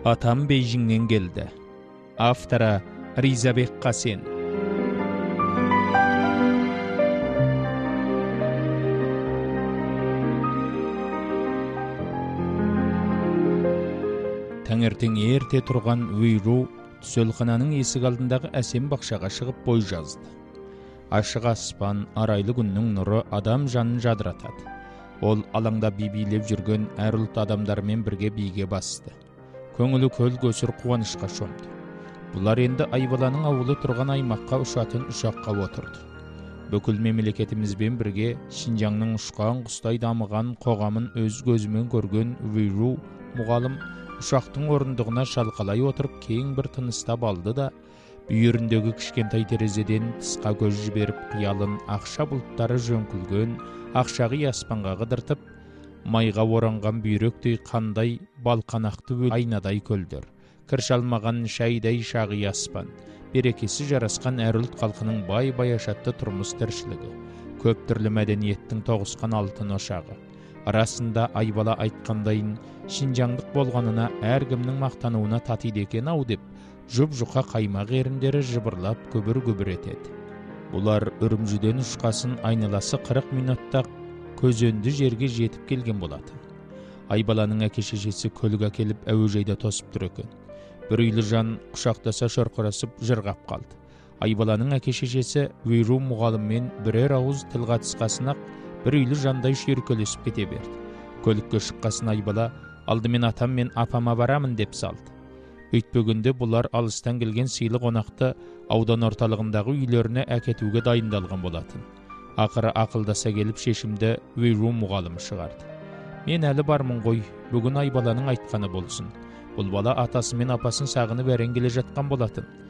Атам Бейжіңнен келді. Авторы Ризабек Қасен. Таңертең ерте тұрған Уйру түсөлхананың есік алдындағы әсем бақшаға шығып бой жазды. Ашық аспан, арайлы күннің нұры адам жанын жадыратады. Ол алаңда билеп жүрген әр ұлт адамдармен бірге биге басты. Көңілі көл-көсір қуанышқа шомды. Бұлар енді Айбаланың ауылы тұрған аймаққа ұшатын ұшаққа отырды. Бүкіл мемлекетімізбен бірге Шинжаңның ұшқан құстай дамыған қоғамын өз көзімен көрген Уйру мұғалім ұшақтың орындығына шалқалай отырып кең бір тыныстап алды да, бүйіріндегі кішкентай терезеден тысқа көз жіберіп қиялын ақша бұлттары жөңкілген ақшағи аспанға қыдыртып, майға оранған бүйректей қандай балқанақты айнадай көлдер, кіршалмаған шайдай шағи аспан, берекесі жарасқан әр ұлт халқының бай ашатты тұрмыс тіршілігі, көп түрлі мәдениеттің тоғысқан алтын ошағы. Арасында Айбала айтқандайын шинжаңдық болғанына әркімнің мақтануына татиды екен ау деп, жұп-жұқа қаймақ еріндері жыбырлап көбір-көбір етеді. Бұлар Үрімжіден ұшқасын айналасы 40 минутта көзөнді жерге жетіп келген болатын. Айбаланың әке-шешесі көлік әкеліп әуежайда тосып тұр екен. Бір үйлі жан құшақтаса шорқырасып жырғап қалды. Айбаланың әке-шешесі Уйру мұғаліммен бірер ауыз тіл қатысқасын-ақ бір үйлі жандай шүйіркелесіп кете берді. Көлікке шыққасын Айбала алдымен атам мен апама барамын деп салды. Өйтпегенде бұлар алыстан келген сыйлы қонақты аудан орталығындағы үйлеріне әкетуге дайындалған болатын. Ақыры ақылдаса келіп шешімді Уйру мұғалімі шығарды. Мен әлі бармын ғой, бүгін Айбаланың айтқаны болсын. Бұл бала атасы мен апасын сағынып әрең келе жатқан болатын.